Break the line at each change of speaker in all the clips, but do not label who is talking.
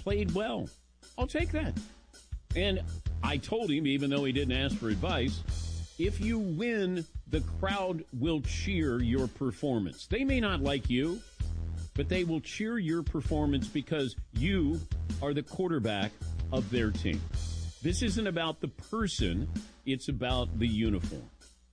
played well. I'll take that. And I told him, even though he didn't ask for advice, if you win, the crowd will cheer your performance. They may not like you, but they will cheer your performance because you are the quarterback of their team. This isn't about the person, it's about the uniform.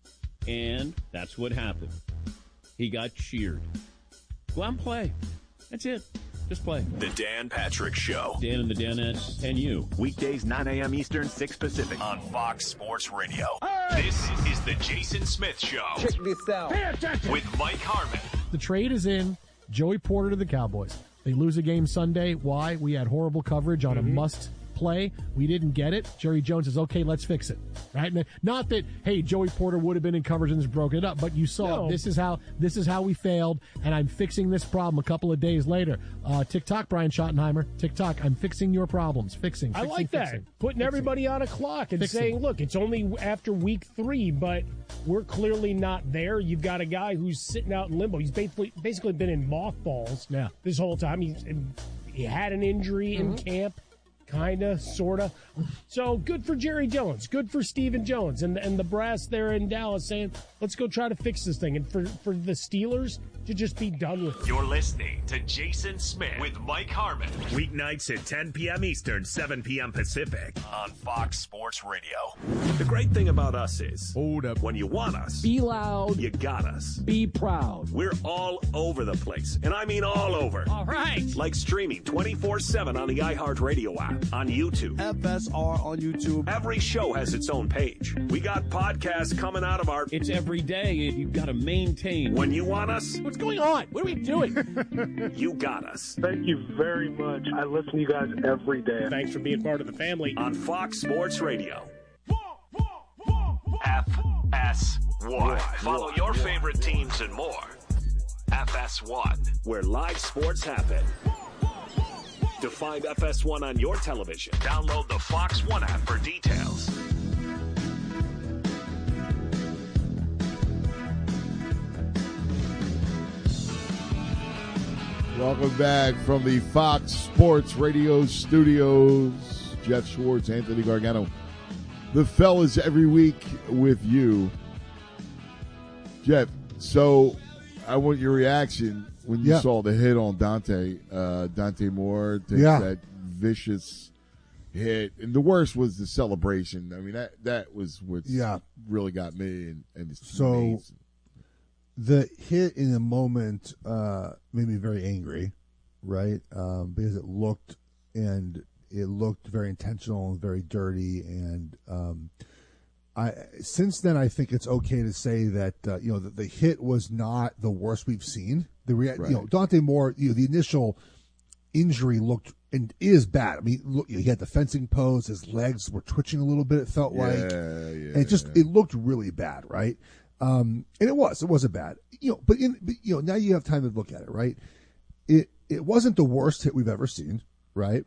And that's what happened. He got cheered. Go out and play. That's it. Just play.
The Dan Patrick Show.
Dan and the Danettes and you.
Weekdays, 9 a.m. Eastern, 6 Pacific.
On Fox Sports Radio. This is the Jason Smith Show.
Check this out.
With Mike Harmon.
The trade is in. Joey Porter to the Cowboys. They lose a game Sunday. Why? We had horrible coverage on a must play. We didn't get it. Jerry Jones says, okay, let's fix it. Right? Not that, hey, Joey Porter would have been in coverage and just broken it up, but you saw this is how we failed, and I'm fixing this problem a couple of days later. TikTok, Brian Schottenheimer. TikTok, I'm fixing your problems. Fixing.
I like that. Putting everybody on a clock and saying, look, it's only after week 3, but we're clearly not there. You've got a guy who's sitting out in limbo. He's basically been in mothballs this whole time. He had an injury in camp. Kind of, sort of. So good for Jerry Jones. Good for Stephen Jones and the brass there in Dallas saying, let's go try to fix this thing. And for the Steelers to just be done with it.
You're listening to Jason Smith with Mike Harmon.
Weeknights at 10 p.m. Eastern, 7 p.m. Pacific.
On Fox Sports Radio.
The great thing about us is, hold up, when you want us,
Be loud.
you got us.
Be proud.
We're all over the place, and I mean all over.
All right.
Like streaming 24/7 on the iHeartRadio app, on YouTube.
FSR on YouTube.
Every show has its own page. We got podcasts coming out of our...
It's every day, and you've got to maintain.
When you want us,
What's going on? What are we doing?
you got us.
Thank you very much. I listen to you guys every day.
Thanks for being part of the family.
On Fox Sports Radio.
FS1. Follow your favorite teams and more. FS1.
Where live sports happen. To find FS1 on your television,
Download the Fox One app for details.
Welcome back from the Fox Sports Radio studios. Jeff Schwartz, Anthony Gargano. The fellas every week with you. Jeff, so I want your reaction when you saw the hit on Dante. Dante Moore takes that vicious hit. And the worst was the celebration. I mean, that was what really got me and his teammates.
So the hit in the moment made me very angry, right? Because it looked very intentional and very dirty. And since then, I think it's okay to say that that the hit was not the worst we've seen. Dante Moore, the initial injury looked and is bad. I mean, look, he had the fencing pose. His legs were twitching a little bit. It felt and it looked really bad, right? And it wasn't bad, but now you have time to look at it, right? It wasn't the worst hit we've ever seen, right?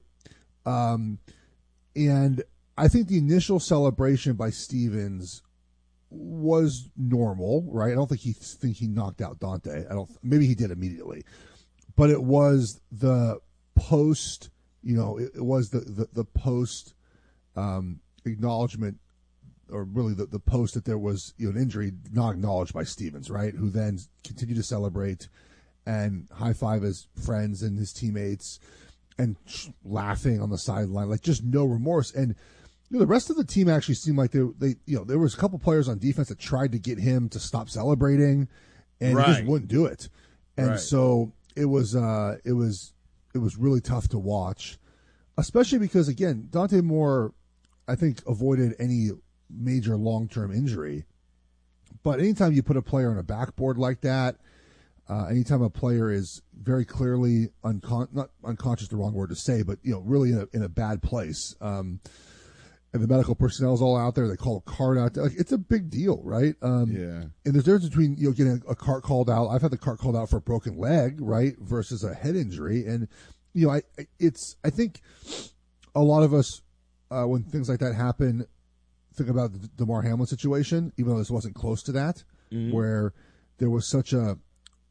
And I think the initial celebration by Stevens was normal, right? I don't think he knocked out Dante. Maybe he did immediately, but it was the post, it was the post, acknowledgement, or really the post that there was an injury not acknowledged by Stevens, right? Who then continued to celebrate and high five his friends and his teammates and laughing on the sideline, like just no remorse. And the rest of the team actually seemed like they there was a couple players on defense that tried to get him to stop celebrating, and he just wouldn't do it. And so it was really tough to watch, especially because again, Dante Moore, I think, avoided any major long-term injury. But anytime you put a player on a backboard like that, anytime a player is very clearly not unconscious, the wrong word to say, but really in a bad place, and the medical personnel is all out there, they call a cart out there. Like, it's a big deal, right? And there's a difference between getting a cart called out. I've had the cart called out for a broken leg, right, versus a head injury. And I think a lot of us when things like that happen, think about the Damar Hamlin situation, even though this wasn't close to that, where there was such a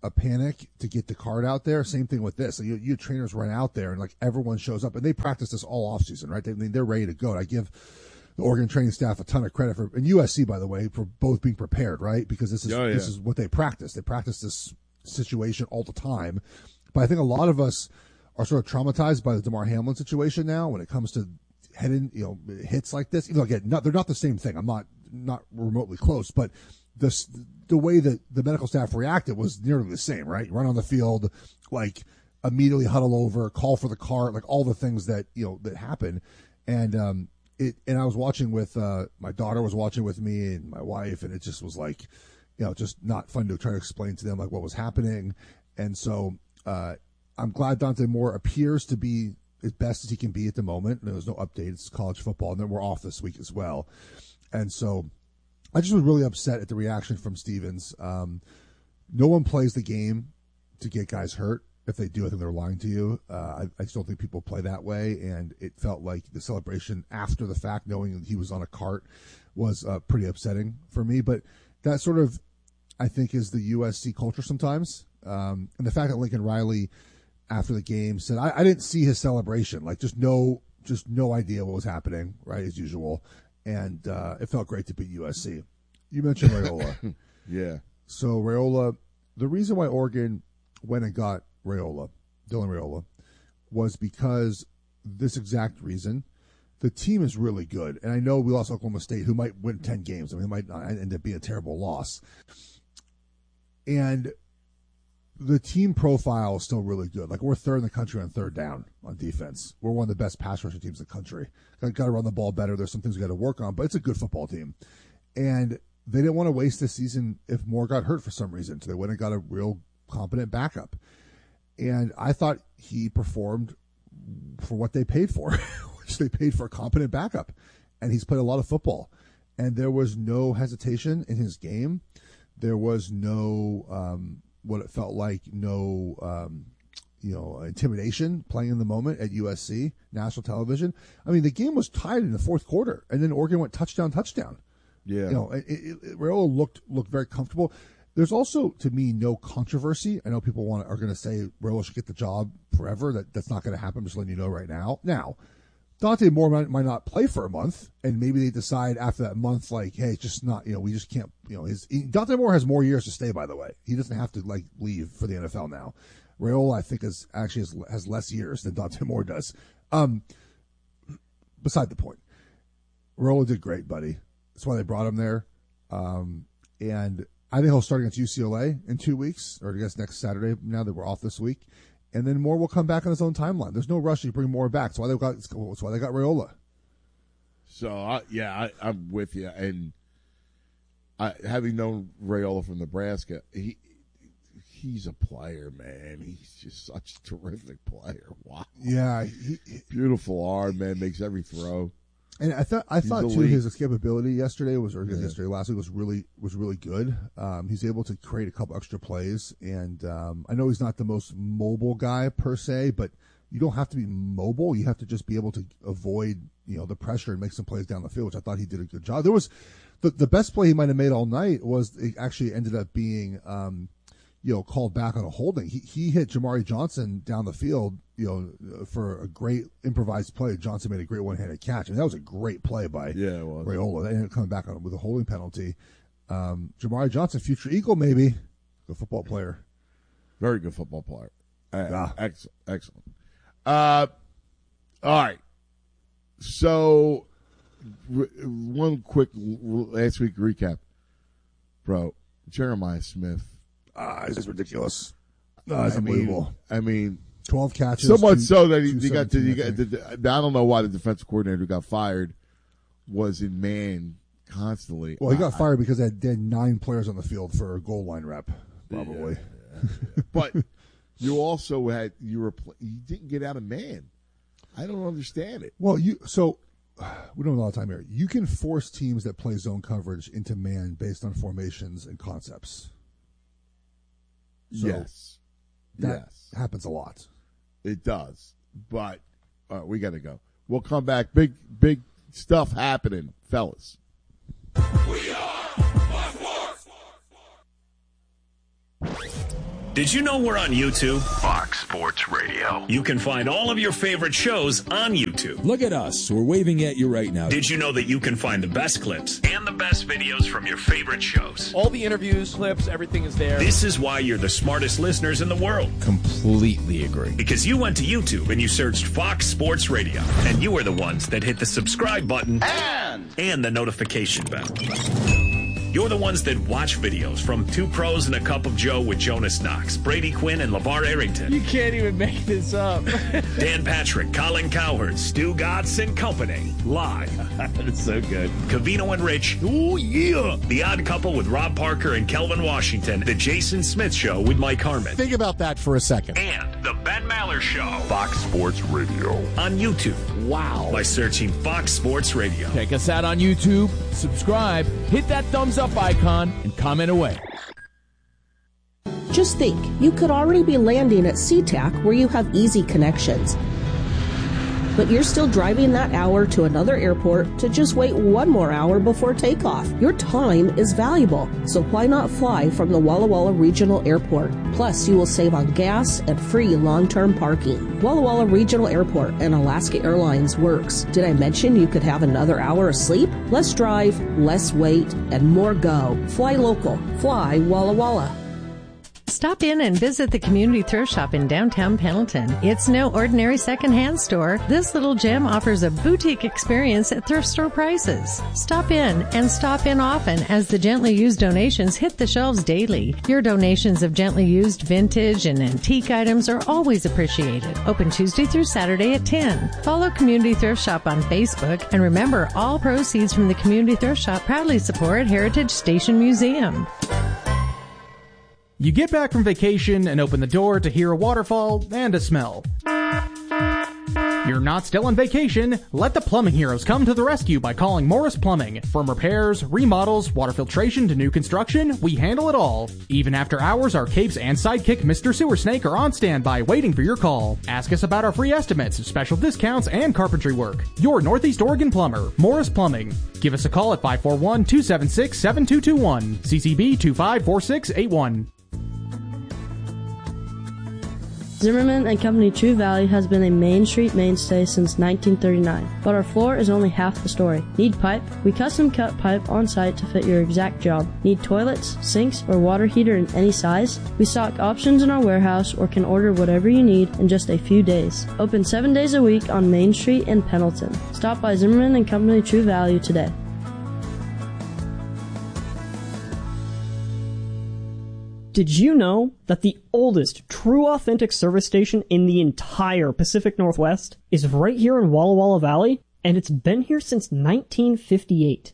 a panic to get the card out there. Same thing with this. So you trainers run out there and like everyone shows up, and they practice this all offseason, right? They're ready to go. And I give the Oregon training staff a ton of credit for, and USC, by the way, for both being prepared, right? Because this is what they practice. They practice this situation all the time. But I think a lot of us are sort of traumatized by the DeMar Hamlin situation now when it comes to hits like this. Even though, again, they're not the same thing. I'm not remotely close, but the way that the medical staff reacted was nearly the same, right? You run on the field, like immediately huddle over, call for the cart, like all the things that that happen. And I was watching with my daughter was watching with me and my wife, and it just was like, just not fun to try to explain to them like what was happening. And so I'm glad Dante Moore appears to be as best as he can be at the moment. There's no update. It's college football, and then we're off this week as well. And so I just was really upset at the reaction from Stevens. No one plays the game to get guys hurt. If they do, I think they're lying to you. I just don't think people play that way, and it felt like the celebration after the fact, knowing he was on a cart, was pretty upsetting for me. But that sort of, I think, is the USC culture sometimes. And the fact that Lincoln Riley, after the game, said, I didn't see his celebration, like just no idea what was happening, right, as usual. And it felt great to beat USC. You mentioned Raiola.
Yeah.
So Raiola, the reason why Oregon went and got Dylan Raiola, was because this exact reason. The team is really good. And I know we lost Oklahoma State, who might win 10 games. I mean, it might not end up being a terrible loss. And the team profile is still really good. Like, we're third in the country on third down on defense. We're one of the best pass rushing teams in the country. Got to run the ball better. There's some things we got to work on, but it's a good football team. And they didn't want to waste this season if Moore got hurt for some reason. So they went and got a real competent backup. And I thought he performed for what they paid for, which they paid for a competent backup. And he's played a lot of football. And there was no hesitation in his game. There was no, what it felt like, intimidation playing in the moment at USC, national television. I mean, the game was tied in the fourth quarter, and then Oregon went touchdown.
Yeah.
Raiola looked very comfortable. There's also, to me, no controversy. I know people are going to say Raiola should get the job forever. That's not going to happen. I'm just letting you know right now. Now, Dante Moore might not play for a month, and maybe they decide after that month, like, hey, it's just not, we just can't, Dante Moore has more years to stay, by the way. He doesn't have to, leave for the NFL now. Raiola, I think, has less years than Dante Moore does. Beside the point. Raiola did great, buddy. That's why they brought him there. And I think he'll start against UCLA in 2 weeks, or I guess next Saturday, now that we're off this week. And then Moore will come back on his own timeline. There's no rush to bring Moore back. That's why they got Raiola.
So, I'm with you. And having known Raiola from Nebraska, he's a player, man. He's just such a terrific player. Wow.
Yeah.
Beautiful arm, man. Makes every throw.
And I thought too, his escapability last week was really good. He's able to create a couple extra plays, and I know he's not the most mobile guy per se, but you don't have to be mobile. You have to just be able to avoid the pressure and make some plays down the field, which I thought he did a good job. There was the best play he might have made all night was it actually ended up being called back on a holding. He hit Jamari Johnson down the field, for a great improvised play. Johnson made a great one-handed catch, and that was a great play by Raiola. They ended up coming back on with a holding penalty. Jamari Johnson, future Eagle, maybe. Good football player.
Very good football player. Excellent. All right. So, one quick last week recap. Bro, Jeremiah Smith.
This is ridiculous. It's unbelievable.
I mean,
12 catches.
So much so that he got I don't know why the defensive coordinator who got fired was in man constantly.
Well, he got fired because they had 9 players on the field for a goal line rep, probably.
Yeah. But you also you didn't get out of man. I don't understand it.
Well, we don't have a lot of time here. You can force teams that play zone coverage into man based on formations and concepts. So
yes.
That happens a lot.
It does. But we got to go. We'll come back. Big stuff happening, fellas.
We are Fox Sports.
Did you know we're on YouTube?
Fox Sports Radio.
You can find all of your favorite shows on YouTube.
Look at us. We're waving at you right now.
Did you know that you can find the best clips and the best videos from your favorite shows?
All the interviews, clips, everything is there.
This is why you're the smartest listeners in the world.
Completely agree.
Because you went to YouTube and you searched Fox Sports Radio. And you are the ones that hit the subscribe button and the notification bell. You're the ones that watch videos from Two Pros and a Cup of Joe with Jonas Knox, Brady Quinn, and LeVar Arrington.
You can't even make this up.
Dan Patrick, Colin Cowherd, Stu Gatz and Company. Live.
That's so good.
Covino and Rich.
Oh, yeah.
The Odd Couple with Rob Parker and Kelvin Washington. The Jason Smith Show with Mike Harmon.
Think about that for a second.
And The Ben Maller Show.
Fox Sports Radio.
On YouTube.
Wow.
By searching Fox Sports Radio.
Check us out on YouTube. Subscribe. Hit that thumbs up icon and comment away.
Just think, you could already be landing at SeaTac where you have easy connections. But you're still driving that hour to another airport to just wait one more hour before takeoff. Your time is valuable, so why not fly from the Walla Walla Regional Airport? Plus, you will save on gas and free long-term parking. Walla Walla Regional Airport and Alaska Airlines works. Did I mention you could have another hour of sleep? Less drive, less wait, and more go. Fly local. Fly Walla Walla.
Stop in and visit the Community Thrift Shop in downtown Pendleton. It's no ordinary secondhand store. This little gem offers a boutique experience at thrift store prices. Stop in and stop in often as the gently used donations hit the shelves daily. Your donations of gently used vintage and antique items are always appreciated. Open Tuesday through Saturday at 10. Follow Community Thrift Shop on Facebook, and remember, all proceeds from the Community Thrift Shop proudly support Heritage Station Museum.
You get back from vacation and open the door to hear a waterfall and a smell. You're not still on vacation. Let the plumbing heroes come to the rescue by calling Morris Plumbing. From repairs, remodels, water filtration to new construction, we handle it all. Even after hours, our capes and sidekick Mr. Sewer Snake are on standby waiting for your call. Ask us about our free estimates, special discounts, and carpentry work. Your Northeast Oregon plumber, Morris Plumbing. Give us a call at 541-276-7221. CCB 254681.
Zimmerman & Company True Value has been a Main Street mainstay since 1939, but our floor is only half the story. Need pipe? We custom cut pipe on site to fit your exact job. Need toilets, sinks, or water heater in any size? We stock options in our warehouse or can order whatever you need in just a few days. Open 7 days a week on Main Street in Pendleton. Stop by Zimmerman & Company True Value today.
Did you know that the oldest true authentic service station in the entire Pacific Northwest is right here in Walla Walla Valley? And it's been here since 1958.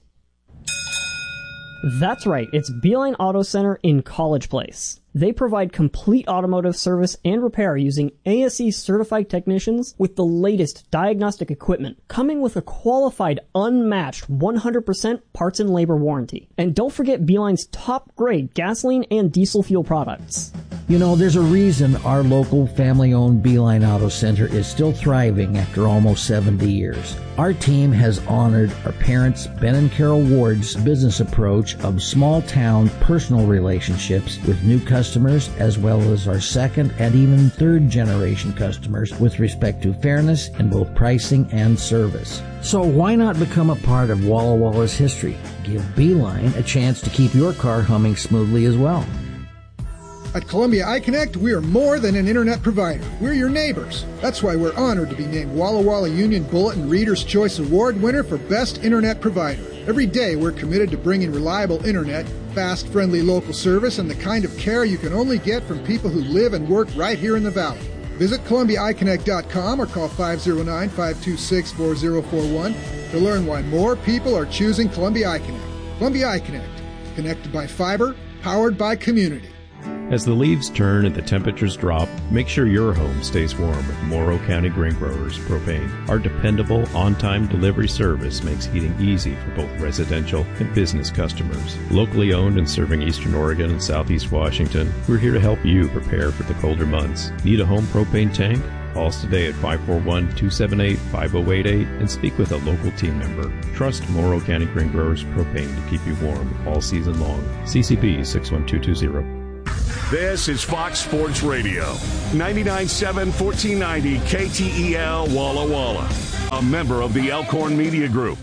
That's right, it's Beeline Auto Center in College Place. They provide complete automotive service and repair using ASE certified technicians with the latest diagnostic equipment, coming with a qualified, unmatched 100% parts and labor warranty. And don't forget Beeline's top grade gasoline and diesel fuel products.
You know, there's a reason our local family-owned Beeline Auto Center is still thriving after almost 70 years. Our team has honored our parents, Ben and Carol Ward's business approach of small-town personal relationships with new customers, as well as our second and even third generation customers with respect to fairness in both pricing and service. So why not become a part of Walla Walla's history? Give Beeline a chance to keep your car humming smoothly as well.
At Columbia iConnect, we are more than an internet provider. We're your neighbors. That's why we're honored to be named Walla Walla Union Bulletin Reader's Choice Award winner for Best Internet Provider. Every day, we're committed to bringing reliable internet, fast, friendly local service, and the kind of care you can only get from people who live and work right here in the Valley. Visit ColumbiaIConnect.com or call 509-526-4041 to learn why more people are choosing Columbia iConnect. Columbia iConnect, connected by fiber, powered by community.
As the leaves turn and the temperatures drop, make sure your home stays warm with Morrow County Grain Growers Propane. Our dependable, on-time delivery service makes heating easy for both residential and business customers. Locally owned and serving Eastern Oregon and Southeast Washington, we're here to help you prepare for the colder months. Need a home propane tank? Call us today at 541-278-5088 and speak with a local team member. Trust Morrow County Grain Growers Propane to keep you warm all season long. CCB 61220.
This is Fox Sports Radio. 99.7, 1490 KTEL Walla Walla. A member of the Elkhorn Media Group.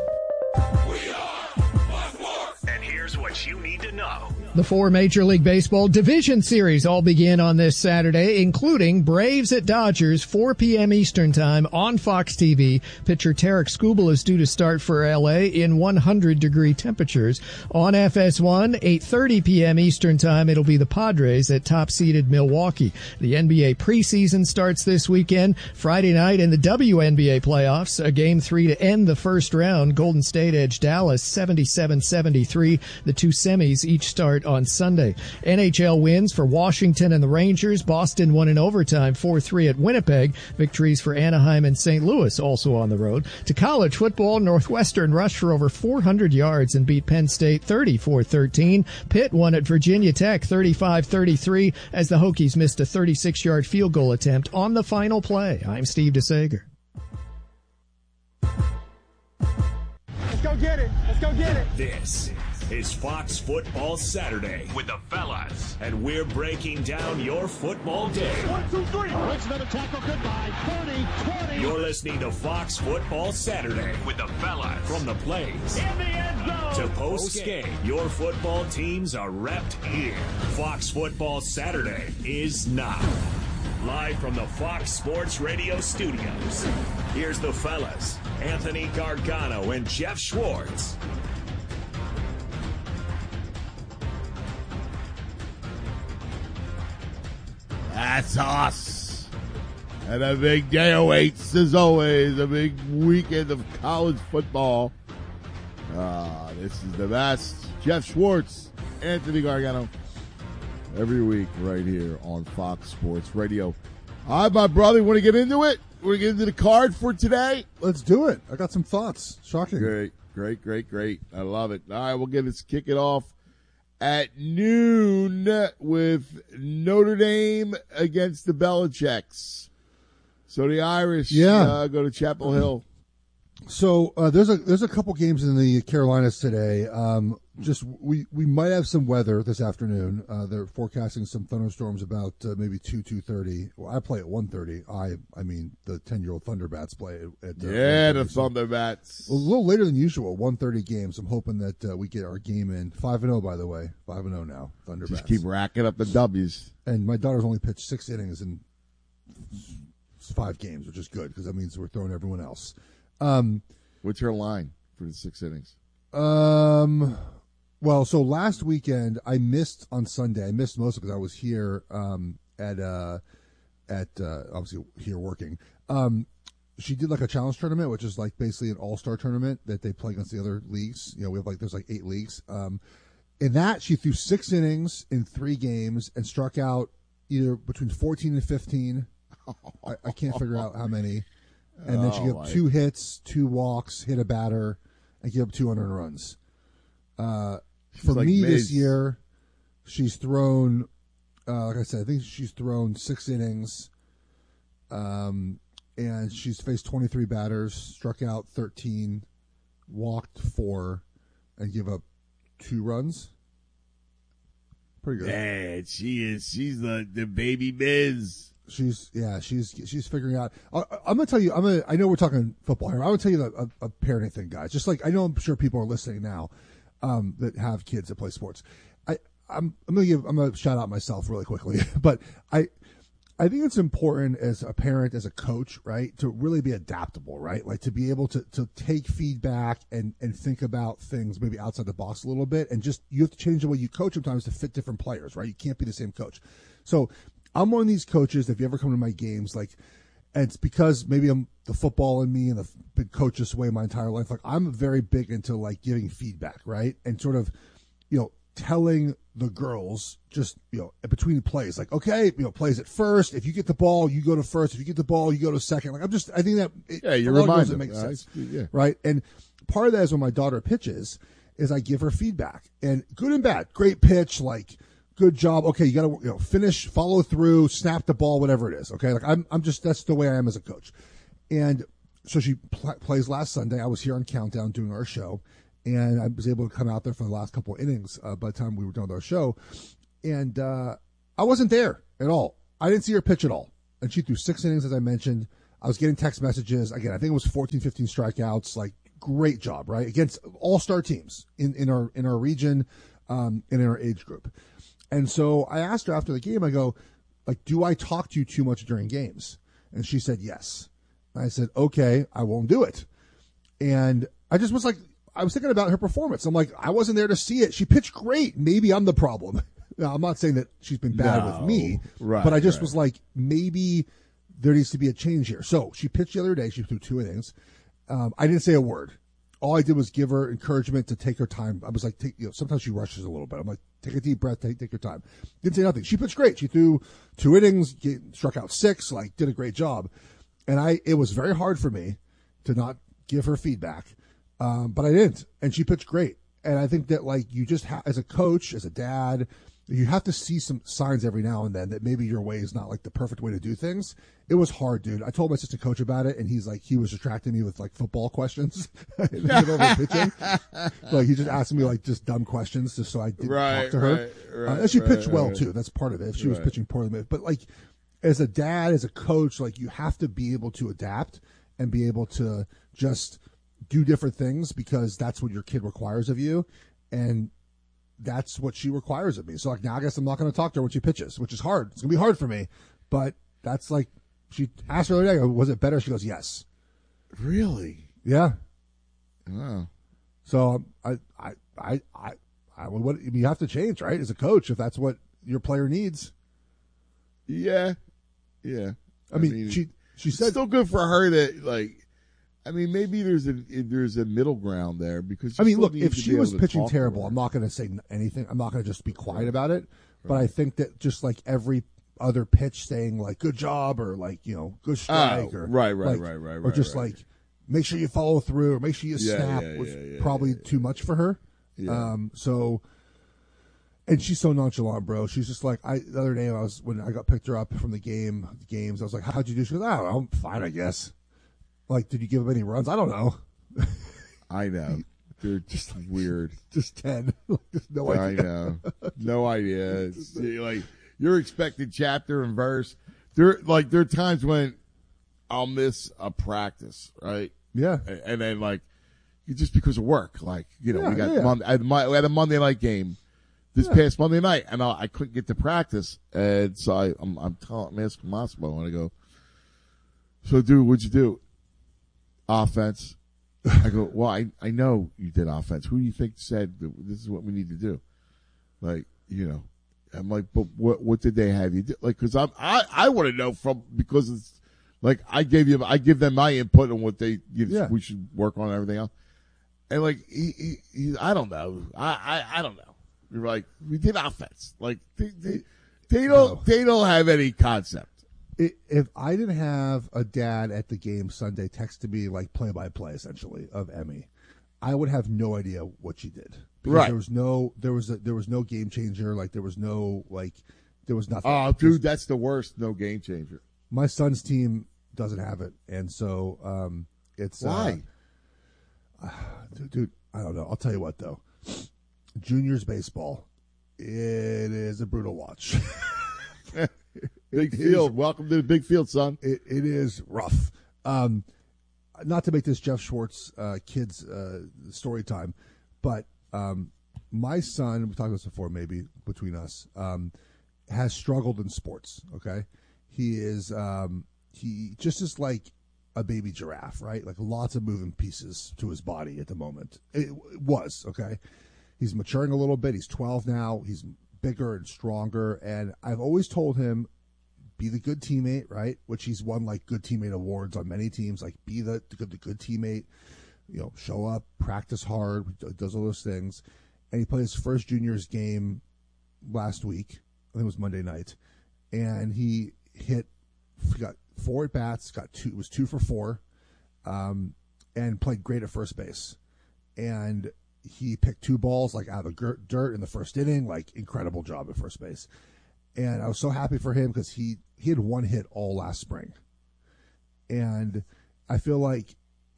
And here's what you need to know.
The 4 Major League Baseball Division Series all begin on this Saturday, including Braves at Dodgers, 4 p.m. Eastern Time on Fox TV. Pitcher Tarek Skubal is due to start for L.A. in 100-degree temperatures. On FS1, 8:30 p.m. Eastern Time, it'll be the Padres at top-seeded Milwaukee. The NBA preseason starts this weekend. Friday night in the WNBA playoffs, a Game 3 to end the first round. Golden State edged Dallas 77-73. The 2 semis each start on Sunday. NHL wins for Washington and the Rangers. Boston won in overtime 4-3 at Winnipeg. Victories for Anaheim and St. Louis also on the road. To college football, Northwestern rushed for over 400 yards and beat Penn State 34-13. Pitt won at Virginia Tech 35-33 as the Hokies missed a 36-yard field goal attempt on the final play. I'm Steve DeSager.
Let's go get it. Let's go get it.
This is Fox Football Saturday with the fellas, and we're breaking down your football day.
1, 2, 3. Makes another tackle. Goodbye. 30, 20.
You're listening to Fox Football Saturday with the fellas. From the plays
In the end zone.
to post-game, your football teams are repped here. Fox Football Saturday is now. Live from the Fox Sports Radio studios, here's the fellas, Anthony Gargano and Jeff Schwartz.
That's us. And a big day awaits, as always, a big weekend of college football. This is the best. Jeff Schwartz, Anthony Gargano, every week right here on Fox Sports Radio. All right, my brother, you want to get into it? Want to get into the card for today?
Let's do it. I got some thoughts. Shocking.
Great. I love it. All right, we'll kick it off at noon with Notre Dame against the Belichicks. So the Irish go to Chapel Hill.
So there's a couple games in the Carolinas today. We might have some weather this afternoon. They're forecasting some thunderstorms about maybe 2:30. Well, I play at 1:30. I mean the 10-year-old Thunderbats play at
the Thunderbats.
A little later than usual. 1:30 games. I'm hoping that we get our game in. 5-0 by the way. 5-0 now. Thunderbats.
Just keep racking up the W's.
And my daughter's only pitched 6 innings in 5 games, which is good because that means we're throwing everyone else.
What's your line for the 6 innings?
Well, so last weekend I missed on Sunday. I missed most because I was here at obviously here working. She did like a challenge tournament, which is like basically an all-star tournament that they play against the other leagues. You know, we have there's 8 leagues. In that, she threw 6 innings in 3 games and struck out either between 14 and 15. I can't figure out how many. And then she gave up 2 hits, 2 walks, hit a batter, and gave up 2 earned runs. For me this year, she's thrown, like I said, I think she's thrown 6 innings, and she's faced 23 batters, struck out 13, walked 4, and give up 2 runs. Pretty good.
Man, she's the baby Miz.
She's figuring out. I'm gonna tell you. I know we're talking football here. I'm gonna tell you a parenting thing, guys. Just like I'm sure people are listening now that have kids that play sports. I'm gonna shout out myself really quickly, but I think it's important as a parent, as a coach, right, to really be adaptable, right? Like to be able to take feedback and think about things maybe outside the box a little bit, and just you have to change the way you coach sometimes to fit different players, right? You can't be the same coach. So I'm one of these coaches, if you ever come to my games, and it's because maybe I'm the football in me and been coached this way my entire life. Like I'm very big into giving feedback, right? And sort of, telling the girls just, between plays, okay, plays at first. If you get the ball, you go to first. If you get the ball, you go to second. I think that
you're reminded.
It makes sense, right? And part of that is when my daughter pitches, is I give her feedback, and good and bad. Great pitch, good job. Okay, you got to finish, follow through, snap the ball, whatever it is. Okay, I'm just that's the way I am as a coach. And so she plays last Sunday. I was here on Countdown doing our show, and I was able to come out there for the last couple of innings by the time we were done with our show. And I wasn't there at all. I didn't see her pitch at all. And she threw 6 innings, as I mentioned. I was getting text messages. Again, I think it was 14, 15 strikeouts. Like, great job, right? Against all-star teams in our region, and in our age group. And so I asked her after the game, I go, like, do I talk to you too much during games? And she said, yes. And I said, okay, I won't do it. And I just was like, I was thinking about her performance. I'm like, I wasn't there to see it. She pitched great. Maybe I'm the problem. Now, I'm not saying that she's been bad with me, but I just was like, maybe there needs to be a change here. So she pitched the other day. She threw 2 innings. I didn't say a word. All I did was give her encouragement to take her time. I was like, sometimes she rushes a little bit. I'm like, take a deep breath, take your time. Didn't say nothing. She pitched great. She threw 2 innings, struck out 6, like, did a great job. And it was very hard for me to not give her feedback. But I didn't. And she pitched great. And I think that, like, you just as a coach, as a dad, you have to see some signs every now and then that maybe your way is not like the perfect way to do things. It was hard, dude. I told my assistant coach about it, and he was distracting me with like football questions in the middle of pitching. Like, he just asked me like just dumb questions just so I didn't talk to her. And she pitched well too. That's part of it. If she was pitching poorly, but like as a dad, as a coach, like you have to be able to adapt and be able to just do different things because that's what your kid requires of you, and that's what she requires of me. So like now I guess I'm not going to talk to her when she pitches, which is hard. It's going to be hard for me, but that's like, she asked her the other day, was it better? She goes, yes.
Really?
Yeah.
Oh.
So you have to change, right? As a coach, if that's what your player needs.
Yeah. Yeah.
I mean she said,
it's still good for her to like, I mean, maybe there's a middle ground there because
I mean, look, if she was pitching terrible, I'm not going to say anything. I'm not going to just be quiet about it. But I think that just like every other pitch saying like good job or like, good strike or or just like make sure you follow through or make sure you snap was probably too much for her. Yeah. And she's so nonchalant, bro. She's just like, the other day when I got picked her up from the games, I was like, how'd you do? She goes, I don't know, I'm fine, I guess. Like, did you give him any runs? I don't know.
I know. They're just weird.
Just 10. Just no idea.
I know. No idea. It's, like, you're expecting chapter and verse. There are times when I'll miss a practice, right?
Yeah.
And then, like, just because of work. Like, we got we had a Monday night game this past Monday night, and I couldn't get to practice. And so I'm asking Massimo, and I go, so, dude, what'd you do? Offense. I go, well, I know you did offense. Who do you think said that this is what we need to do? Like, I'm like, but what did they have you do? Like, because I want to know because it's like I give them my input on what they we should work on and everything else. And like he I don't know. I don't know. You're like, we did offense. Like they don't have any concept.
If I didn't have a dad at the game Sunday texting me like play-by-play essentially of Emmy, I would have no idea what she did. Because
right.
There was no game changer. Like there was nothing.
Oh, dude, that's the worst. No game changer.
My son's team doesn't have it, and so it's
why.
Dude, I don't know. I'll tell you what though. Juniors baseball, it is a brutal watch.
Big field. Welcome to the big field, son.
It is rough. Not to make this Jeff Schwartz kids story time, but my son, we talked about this before, maybe between us, has struggled in sports. Okay, he just is like a baby giraffe, right? Like lots of moving pieces to his body at the moment. It was okay. He's maturing a little bit. He's 12 now. He's bigger and stronger, and I've always told him, be the good teammate, right? Which he's won like good teammate awards on many teams. Like be the good teammate, show up, practice hard, does all those things. And he played his first juniors game last week. I think it was Monday night, and he got 4 at bats, was 2 for 4, and played great at first base. And he picked 2 balls like out of the dirt in the first inning, like incredible job at first base. And I was so happy for him because he had 1 hit all last spring. And I feel like,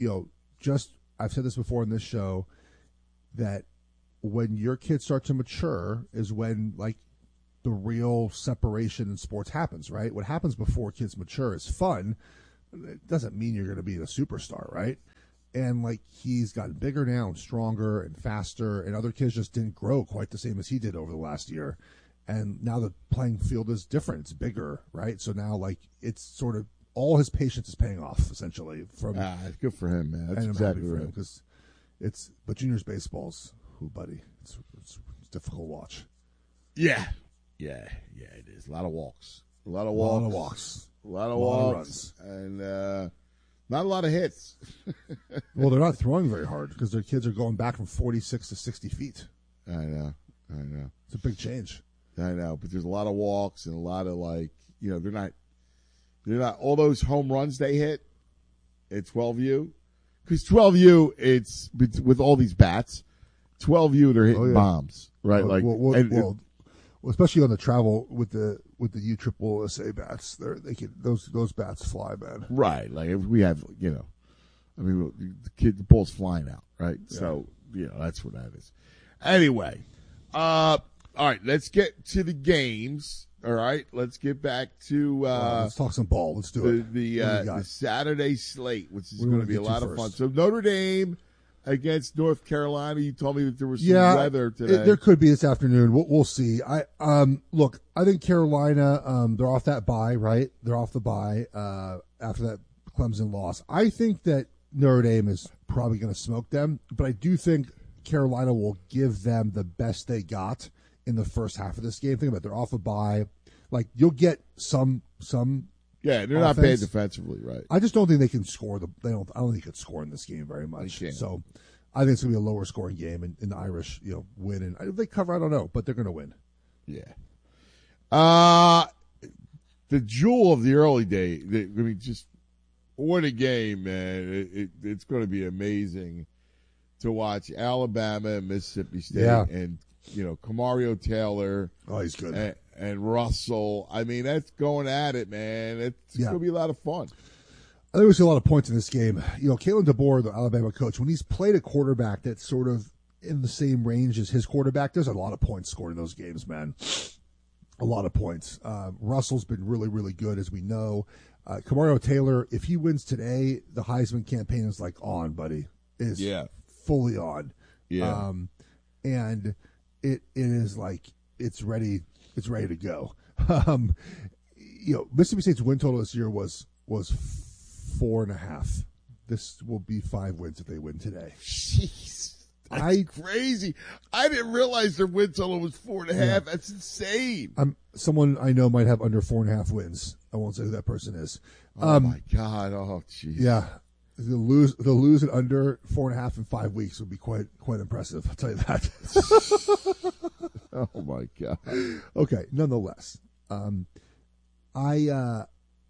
I've said this before in this show, that when your kids start to mature is when, like, the real separation in sports happens, right? What happens before kids mature is fun. It doesn't mean you're going to be a superstar, right? And like he's gotten bigger now and stronger and faster, and other kids just didn't grow quite the same as he did over the last year. And now the playing field is different; it's bigger, right? So now, like, it's sort of all his patience is paying off essentially. From
good for him, man. That's exactly right.
Because but juniors baseball's buddy. It's difficult to watch.
Yeah, it is. A lot of walks. A lot of walks,
runs.
And not a lot of hits.
Well, they're not throwing very hard because their kids are going back from 46 to 60 feet.
I know.
It's a big change.
I know, but there's a lot of walks and a lot of they're not all those home runs they hit at 12U. Because 12U, it's with all these bats. 12U, they're hitting bombs, right?
Well, especially on the travel with the USSSA bats, those bats fly, man.
Right, like if we have, the ball's flying out, right? Yeah. So that's what that is. Anyway, all right, let's get to the games. All right, let's get back to
let's talk some ball. Let's do it.
The Saturday slate, which is going to be a lot of fun. So Notre Dame against North Carolina. You told me that there was some weather today.
There could be this afternoon. We'll see. I think Carolina, they're off that bye, right? They're off the bye after that Clemson loss. I think that Notre Dame is probably going to smoke them, but I do think Carolina will give them the best they got in the first half of this game. Think about it. They're off a bye. Like, you'll get some
yeah, they're not bad defensively, right?
I just don't think they can score. I don't think they could score in this game very much. So I think it's going to be a lower scoring game, and the Irish, win. And if they cover, I don't know, but they're going to win.
Yeah. The jewel of the early day. Just what a game, man! It's going to be amazing to watch Alabama and Mississippi State, and Kamario Taylor.
Oh, he's good.
And Russell. I mean, that's going at it, man. It's going to be a lot of fun.
I think we see a lot of points in this game. Kalen DeBoer, the Alabama coach, when he's played a quarterback that's sort of in the same range as his quarterback, there's a lot of points scored in those games, man. A lot of points. Russell's been really, really good, as we know. Kamario Taylor, if he wins today, the Heisman campaign is on, buddy. It is fully on.
Yeah.
And it is it's ready. It's ready to go. Mississippi State's win total this year was 4.5. This will be 5 wins if they win today.
Jeez, that's crazy. I didn't realize their win total was 4.5. Yeah. That's insane.
Someone I know might have under 4.5 wins. I won't say who that person is.
Oh my God! Oh jeez.
Yeah. They'll lose it under 4.5 in 5 weeks would be quite impressive. I'll tell you that.
Oh my God.
Okay. Nonetheless, I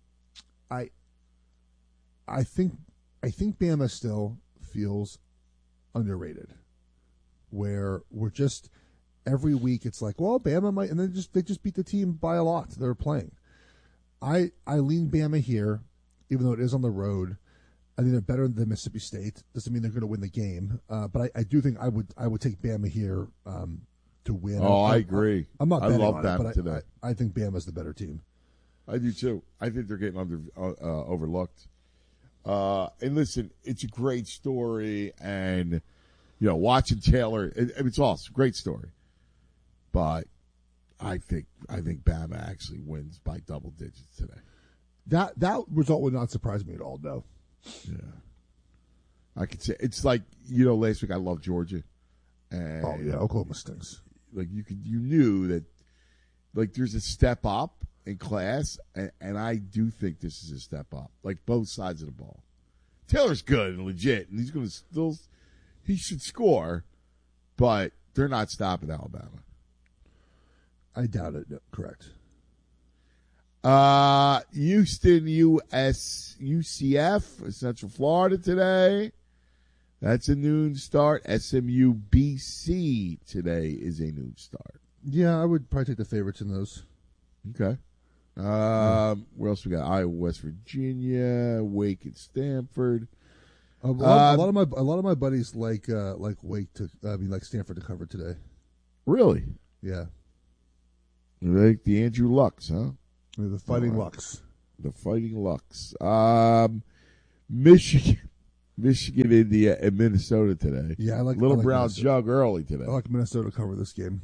think Bama still feels underrated. Where we're just every week it's Bama might, and then they just beat the team by a lot they're playing. I lean Bama here, even though it is on the road. I think they're better than Mississippi State. Doesn't mean they're going to win the game, but I do think I would take Bama here to win.
Oh, I agree.
I'm not betting
love
on
Bama
it, but
today.
I think Bama's the better team.
I do too. I think they're getting overlooked. And listen, it's a great story, and watching Taylor, it's awesome, great story. But I think Bama actually wins by double digits today.
That result would not surprise me at all, though.
Yeah, I could say it's last week I loved Georgia. And
Oklahoma stinks.
You knew that there's a step up in class, and I do think this is a step up, both sides of the ball. Taylor's good and legit, and he's going to he should score, but they're not stopping Alabama.
I doubt it. No, correct.
Houston, UCF, Central Florida today. That's a noon start. SMU, BC today is a noon start.
Yeah, I would probably take the favorites in those.
Okay. Where else we got? Iowa, West Virginia, Wake and Stanford.
A lot of my buddies like Wake like Stanford to cover today.
Really?
Yeah.
Like the Andrew Lucks, huh?
The Fighting Lucks.
The Fighting Lucks. Michigan, India, and Minnesota today.
Yeah, I like
Little Brown
Minnesota.
Jug early today.
I like Minnesota to cover this game.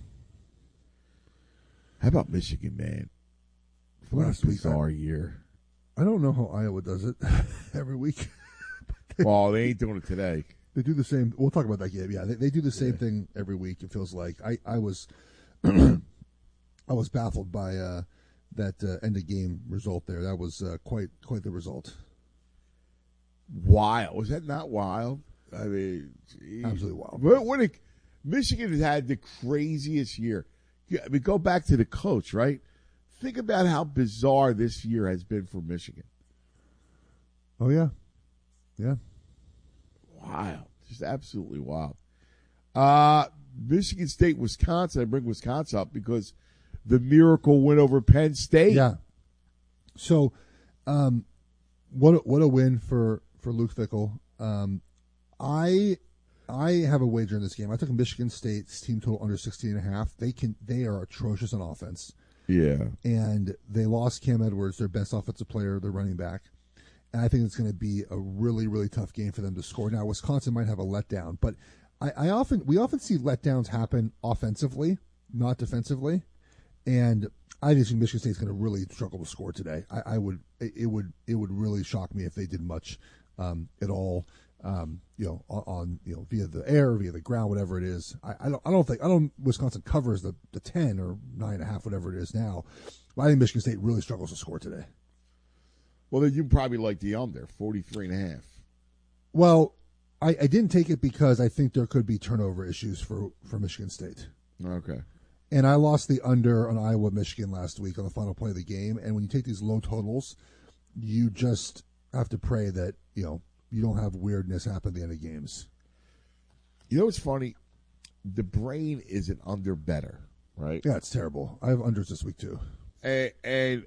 How about Michigan, man? What a bizarre year.
I don't know how Iowa does it every week.
Well, they ain't doing it today.
They do the same. We'll talk about that game. Yeah, they do the same thing every week. It feels like I was I was baffled by that end of game result there. That was quite the result.
Wild. Was that not wild? I mean, geez.
Absolutely wild.
Michigan has had the craziest year. I mean, go back to the coach, right? Think about how bizarre this year has been for Michigan.
Oh, yeah. Yeah.
Wild. Just absolutely wild. Michigan State, Wisconsin. I bring Wisconsin up because the miracle win over Penn State.
Yeah. So, what a win for Luke Fickell. I have a wager in this game. I took Michigan State's team total under 16.5. They are atrocious on offense.
Yeah.
And they lost Cam Edwards, their best offensive player, their running back. And I think it's going to be a really, really tough game for them to score. Now, Wisconsin might have a letdown, but we often see letdowns happen offensively, not defensively. And I just think Michigan State's going to really struggle to score today. It would really shock me if they did much at all. Via the air, via the ground, whatever it is. I don't think Wisconsin covers the 10 or 9.5, whatever it is now. But I think Michigan State really struggles to score today.
Well, then you probably like the under 43.5.
Well, I didn't take it because I think there could be turnover issues for Michigan State.
Okay.
And I lost the under on Iowa Michigan last week on the final play of the game. And when you take these low totals, you just have to pray that you don't have weirdness happen at the end of games.
You know what's funny? The brain is an under better, right?
Yeah, it's terrible. I have unders this week too.
And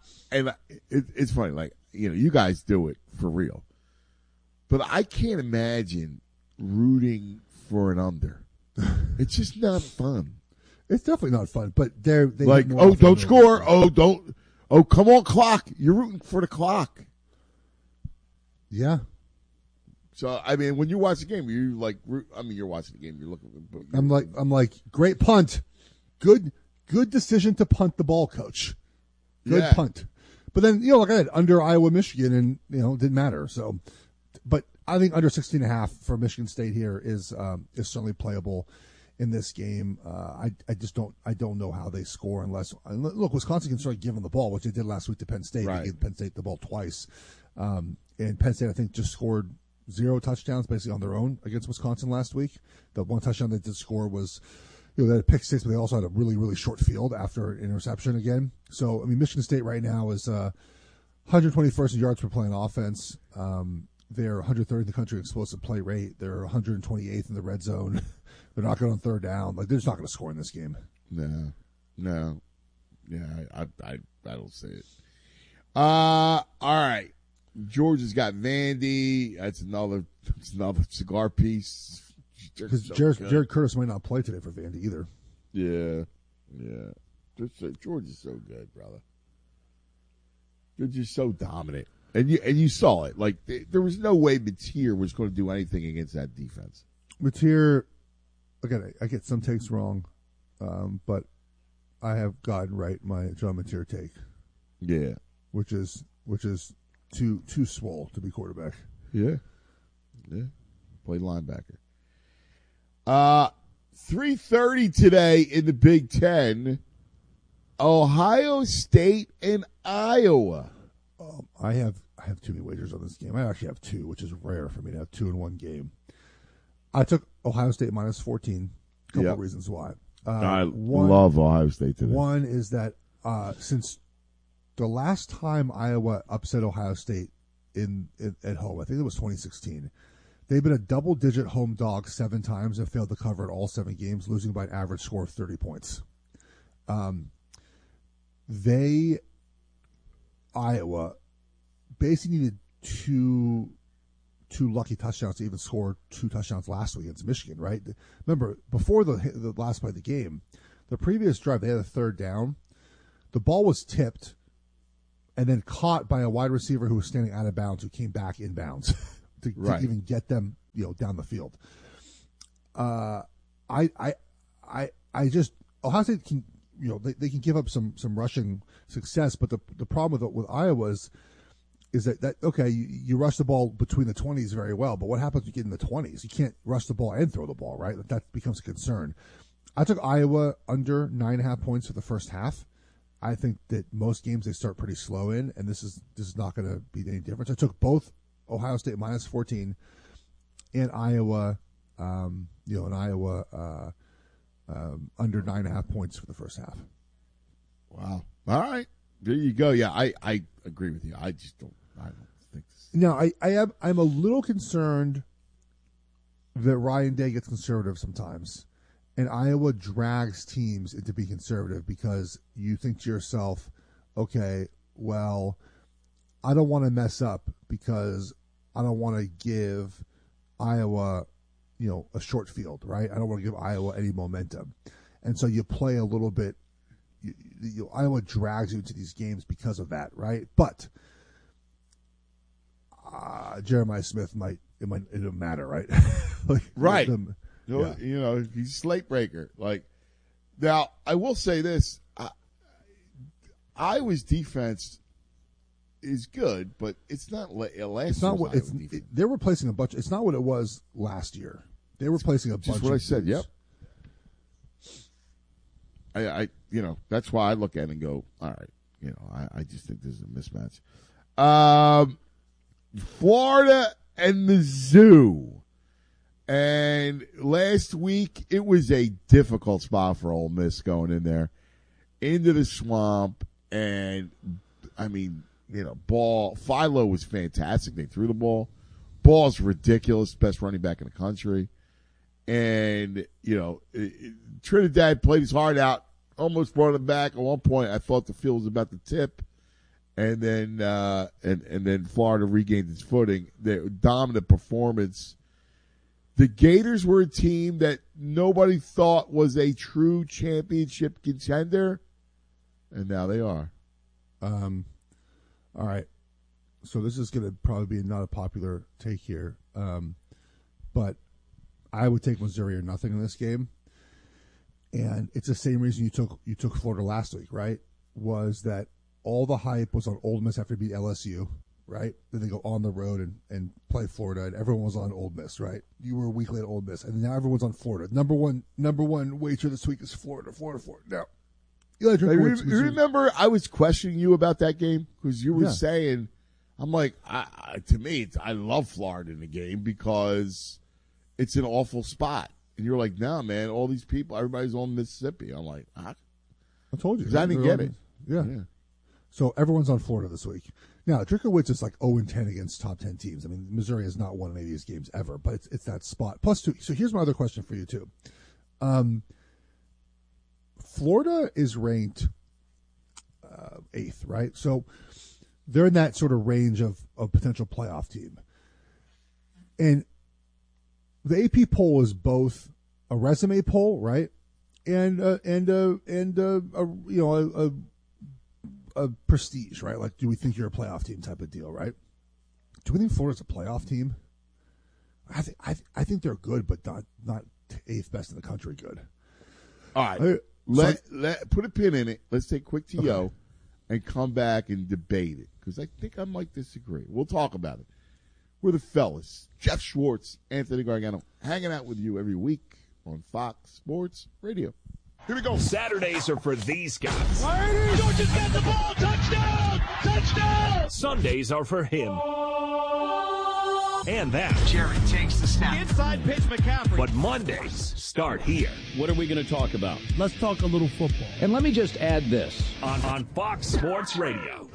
it's funny, like, you guys do it for real. But I can't imagine rooting for an under. It's just not fun.
It's definitely not fun, but they
like, don't score. Come on, clock. You're rooting for the clock.
Yeah.
So, I mean, when you watch the game, you're watching the game. You're looking.
I'm like, great punt, good decision to punt the ball, coach. Good punt. But then, like I said, under Iowa, Michigan, and it didn't matter. So, but I think under 16.5 for Michigan State here is certainly playable in this game. I don't know how they score unless Wisconsin can start giving the ball, which they did last week to Penn State.
Right.
They gave Penn State the ball twice, and Penn State I think just scored 0 touchdowns basically on their own against Wisconsin last week. The one touchdown they did score was, they had a pick six, but they also had a really, really short field after an interception again. So, I mean, Michigan State right now is 121st in yards per play on offense. They're 103rd in the country in explosive play rate. They're 128th in the red zone. They're not good on third down. Like, they're just not going to score in this game.
No. Yeah, I don't see it. All right. Georgia's got Vandy. That's another cigar piece.
Because Jared Curtis might not play today for Vandy either.
Yeah. Georgia's so good, brother. They're just so dominant, and you saw it. Like there was no way Mateer was going to do anything against that defense.
Mateer, again, I get some takes wrong, but I have gotten right my John Mateer take.
Yeah,
which is too swole to be quarterback.
Yeah. Played linebacker. 3:30 today in the Big Ten. Ohio State and Iowa.
I have too many wagers on this game. I actually have two, which is rare for me to have two in one game. I took Ohio State minus 14. A couple of reasons why.
I love Ohio State today.
One is that since the last time Iowa upset Ohio State at home, I think it was 2016, they've been a double-digit home dog 7 times and failed to cover in all 7 games, losing by an average score of 30 points. Iowa basically needed two lucky touchdowns to even score 2 touchdowns last week against Michigan, right? Remember, before the last play of the game, the previous drive, they had a third down. the ball was tipped and then caught by a wide receiver who was standing out of bounds, who came back in bounds to even get them, down the field. I just Ohio State can, they can give up some rushing success, but the problem with Iowa is that okay, you rush the ball between the 20s very well, but what happens when you get in the 20s? You can't rush the ball and throw the ball, right? That becomes a concern. I took Iowa under 9.5 points for the first half. I think that most games they start pretty slow in, and this is not going to be any difference. I took both Ohio State minus 14 and Iowa, under 9.5 points for the first half.
Wow! All right, there you go. Yeah, I agree with you. I don't think.
Now I'm a little concerned that Ryan Day gets conservative sometimes. And Iowa drags teams into being conservative because you think to yourself, okay, well, I don't want to mess up because I don't want to give Iowa, a short field, right? I don't want to give Iowa any momentum. And so you play a little bit. Iowa drags you into these games because of that, right? But Jeremiah Smith it don't matter, right?
Right. He's a slate breaker. Now, I will say this: Iowa's defense is good, but it's not last.
It's not what they're replacing a bunch. It's not what it was last year. They're replacing a bunch.
Just what I said. Yep. I that's why I look at it and go, all right. I just think this is a mismatch. Florida and Mizzou. And last week, it was a difficult spot for Ole Miss going in there into the swamp. And, Philo was fantastic. They threw the ball. Ball's ridiculous. Best running back in the country. And, Trinidad played his heart out. Almost brought him back. At one point, I thought the field was about to tip. And then, and then Florida regained its footing. Their dominant performance. The Gators were a team that nobody thought was a true championship contender, and now they are.
All right. So this is going to probably be not a popular take here, but I would take Missouri or nothing in this game, and it's the same reason you took Florida last week, right? Was that all the hype was on Ole Miss after beat LSU. Right? Then they go on the road and play Florida, and everyone was on Ole Miss, right? You were a week late at Ole Miss, and now everyone's on Florida. Number one wager this week is Florida. Now, you
remember I was questioning you about that game because you were saying, I'm like, to me, I love Florida in the game because it's an awful spot, and you're like, no, man, all these people, everybody's on Mississippi. I'm like, I
told you,
because I didn't get it.
Yeah. So everyone's on Florida this week. Now, Drinkowitz is like 0-10 against top 10 teams. I mean, Missouri has not won any of these games ever, but it's that spot. Plus, two. So here's my other question for you, too. Florida is ranked 8th, right? So they're in that sort of range of potential playoff team. And the AP poll is both a resume poll, right? And a prestige, right? Like, do we think you're a playoff team type of deal, right? Do we think Florida's a playoff team? I think they're good, but not 8th best in the country good.
All right. Let put a pin in it. Let's take a quick TO and come back and debate it because I think I might disagree. We'll talk about it. We're the fellas. Jeff Schwartz, Anthony Gargano, hanging out with you every week on Fox Sports Radio.
Here we go. Saturdays are for these guys.
Georgia's got the ball. Touchdown! Touchdown!
Sundays are for him. And that.
Jerry takes the snap. Inside pitch, McCaffrey.
But Mondays start here.
What are we going to talk about?
Let's talk a little football.
And let me just add this.
On Fox Sports Radio.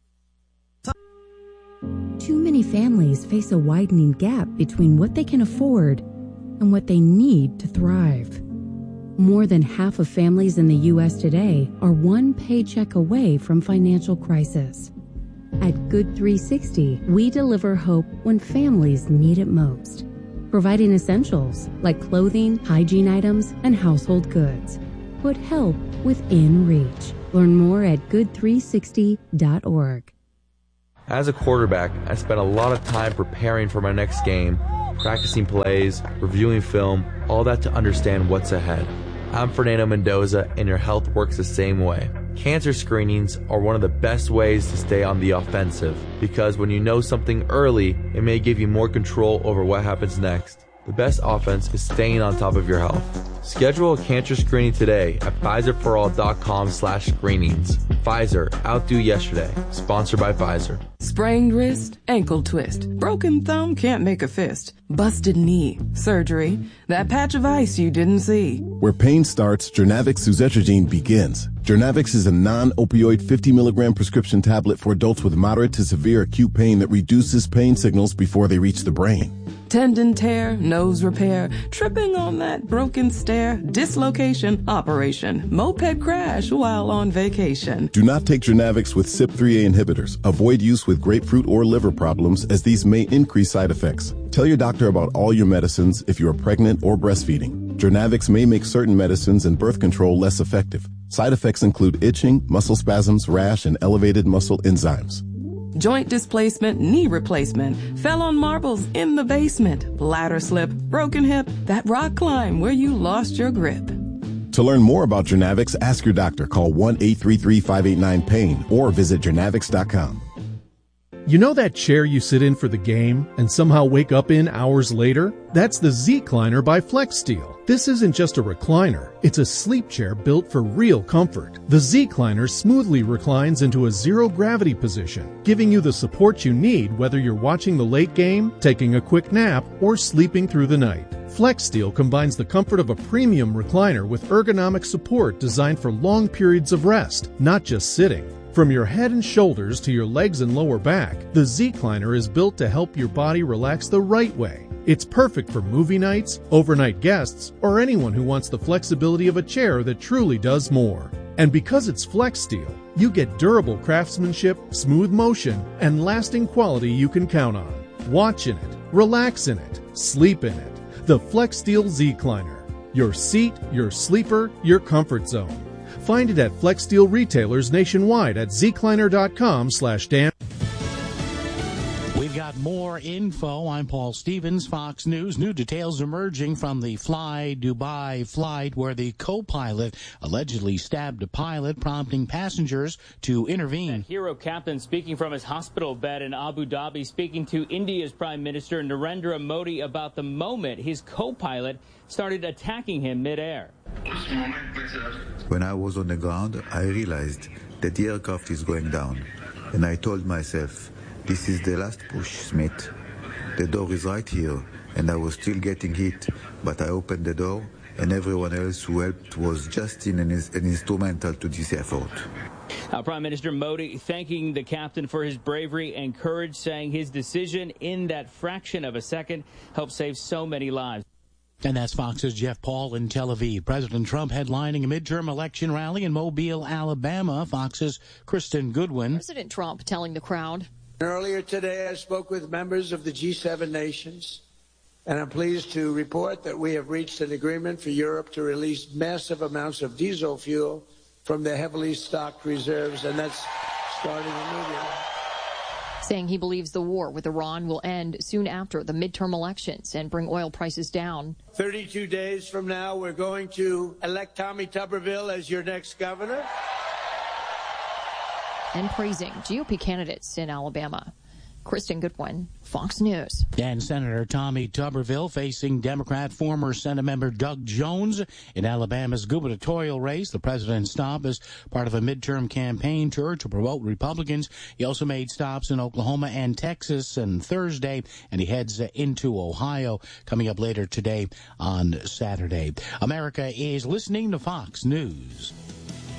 Too many families face a widening gap between what they can afford and what they need to thrive. More than half of families in the U.S. today are one paycheck away from financial crisis. At Good 360, we deliver hope when families need it most, providing essentials like clothing, hygiene items, and household goods. Put help within reach. Learn more at good360.org.
As a quarterback, I spent a lot of time preparing for my next game, practicing plays, reviewing film, all that to understand what's ahead. I'm Fernando Mendoza, and your health works the same way. Cancer screenings are one of the best ways to stay on the offensive, because when you know something early, it may give you more control over what happens next. The best offense is staying on top of your health. Schedule a cancer screening today at PfizerForAll.com/screenings. Pfizer, outdo yesterday. Sponsored by Pfizer.
Sprained wrist, ankle twist, broken thumb, can't make a fist, busted knee, surgery, that patch of ice you didn't see.
Where pain starts, Jernavix suzetrigine begins. Jernavix is a non-opioid 50 milligram prescription tablet for adults with moderate to severe acute pain that reduces pain signals before they reach the brain.
Tendon tear, nose repair, tripping on that broken stair, dislocation, operation, moped crash while on vacation.
Do not take Jernavix with CYP3A inhibitors. Avoid use with grapefruit or liver problems, as these may increase side effects. Tell your doctor about all your medicines if you are pregnant or breastfeeding. Jernavix may make certain medicines and birth control less effective. Side effects include itching, muscle spasms, rash, and elevated muscle enzymes.
Joint displacement, knee replacement, fell on marbles in the basement, ladder slip, broken hip, that rock climb where you lost your grip.
To learn more about Jernavix, ask your doctor. Call 1-833-589-PAIN or visit Jernavix.com.
You know that chair you sit in for the game and somehow wake up in hours later? That's the Z-Cliner by FlexSteel. This isn't just a recliner. It's a sleep chair built for real comfort. The Z-Cliner smoothly reclines into a zero-gravity position, giving you the support you need whether you're watching the late game, taking a quick nap, or sleeping through the night. FlexSteel combines the comfort of a premium recliner with ergonomic support designed for long periods of rest, not just sitting. From your head and shoulders to your legs and lower back, the Z-Cliner is built to help your body relax the right way. It's perfect for movie nights, overnight guests, or anyone who wants the flexibility of a chair that truly does more. And because it's FlexSteel, you get durable craftsmanship, smooth motion, and lasting quality you can count on. Watch in it, relax in it, sleep in it. The FlexSteel Z-Cliner. Your seat, your sleeper, your comfort zone. Find it at FlexSteel retailers nationwide at zcliner.com/Dan.
We've got more info. I'm Paul Stevens, Fox News. New details emerging from the Fly Dubai flight where the co-pilot allegedly stabbed a pilot, prompting passengers to intervene.
That hero captain speaking from his hospital bed in Abu Dhabi, speaking to India's Prime Minister Narendra Modi about the moment his co-pilot started attacking him midair.
When I was on the ground, I realized that the aircraft is going down. And I told myself, this is the last push, Smith. The door is right here, and I was still getting hit, but I opened the door, and everyone else who helped was just an instrumental to this effort.
Prime Minister Modi thanking the captain for his bravery and courage, saying his decision in that fraction of a second helped save so many lives.
And that's Fox's Jeff Paul in Tel Aviv. President Trump headlining a midterm election rally in Mobile, Alabama. Fox's Kristen Goodwin.
President Trump telling the crowd.
Earlier today, I spoke with members of the G7 nations, and I'm pleased to report that we have reached an agreement for Europe to release massive amounts of diesel fuel from their heavily stocked reserves, and that's starting immediately.
Saying he believes the war with Iran will end soon after the midterm elections and bring oil prices down.
32 days from now, we're going to elect Tommy Tuberville as your next governor.
And praising GOP candidates in Alabama. Kristen Goodwin, Fox News.
And Senator Tommy Tuberville facing Democrat former Senate member Doug Jones in Alabama's gubernatorial race. The president's stop is part of a midterm campaign tour to promote Republicans. He also made stops in Oklahoma and Texas on Thursday, and he heads into Ohio coming up later today on Saturday. America is listening to Fox News.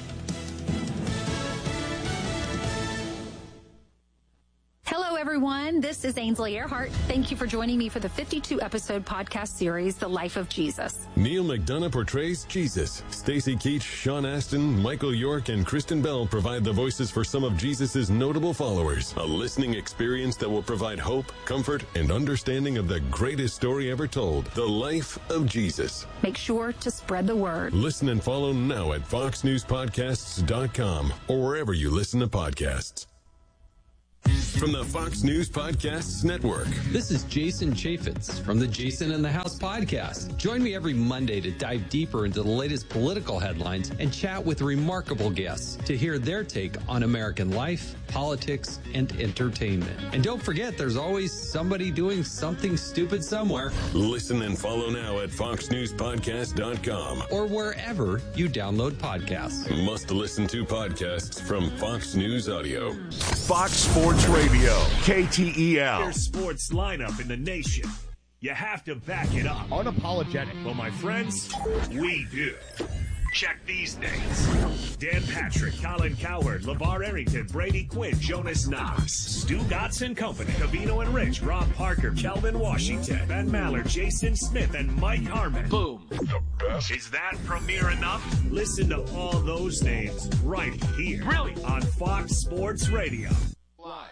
Hello, everyone.
everyone. This is Ainsley Earhart. Thank you for joining me for the 52-episode podcast series, The Life of Jesus.
Neil McDonough portrays Jesus. Stacey Keach, Sean Astin, Michael York, and Kristen Bell provide the voices for some of Jesus' notable followers. A listening experience that will provide hope, comfort, and understanding of the greatest story ever told, The Life of Jesus.
Make sure to spread the word.
Listen and follow now at foxnewspodcasts.com or wherever you listen to podcasts. From the Fox News Podcasts Network.
This is Jason Chaffetz from the Jason in the House podcast. Join me every Monday to dive deeper into the latest political headlines and chat with remarkable guests to hear their take on American life, politics, and entertainment. And don't forget, there's always somebody doing something stupid somewhere.
Listen and follow now at foxnewspodcast.com
or wherever you download podcasts.
Must listen to podcasts from Fox News Audio.
Fox Sports Radio, KTEL.
Your sports lineup in the nation. You have to back it up.
Unapologetic.
Well, my friends, we do. Check these names. Dan Patrick, Colin Cowherd, LeVar Arrington, Brady Quinn, Jonas Knox, Stu Gatz and Company, Cavino and Rich, Rob Parker, Kelvin Washington, Ben Maller, Jason Smith, and Mike Harmon. Boom. The best. Is that premiere enough? Listen to all those names right here. Really? On Fox Sports Radio. Live.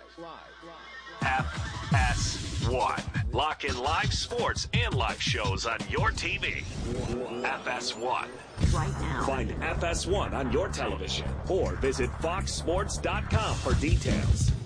FS1. Lock in live sports and live shows on your TV. FS1.
Right now.
Find FS1 on your television or visit foxsports.com for details.